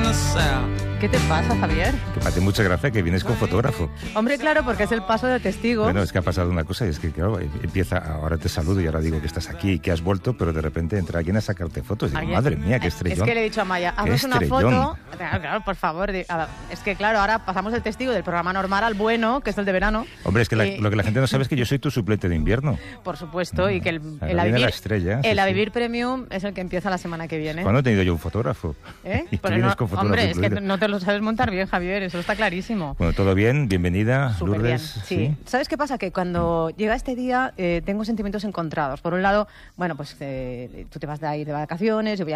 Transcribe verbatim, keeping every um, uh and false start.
the south. ¿Qué te pasa, Javier? Que me hace mucha gracia que vienes con fotógrafo. Hombre, claro, porque es el paso de testigo. Bueno, es que ha pasado una cosa y es que, claro, empieza, ahora te saludo y ahora digo que estás aquí y que has vuelto, pero de repente entra alguien a sacarte fotos. Y digo, madre mía, qué estrellón. Es que le he dicho a Maya, haznos una foto. Claro, claro, por favor. Es que, claro, ahora pasamos el testigo del programa normal al bueno, que es el de verano. Hombre, es que la, eh, lo que la gente no sabe es que yo soy tu suplente de invierno. Por supuesto, mm, y que el, el, a vivir, la estrella, el sí, a sí. vivir Premium es el que empieza la semana que viene. ¿Cuándo he tenido yo un fotógrafo? ¿Eh? Y tú Pues vienes no, con fotógrafo hombre, incluido. Es que no te lo sabes montar bien, Javier, eso está clarísimo. Bueno, todo bien, bienvenida, Súper Lourdes. bien, sí. ¿Sí? ¿Sabes qué pasa? Que cuando llega este día eh, tengo sentimientos encontrados. Por un lado, bueno, pues eh, tú te vas de ir de vacaciones, yo voy a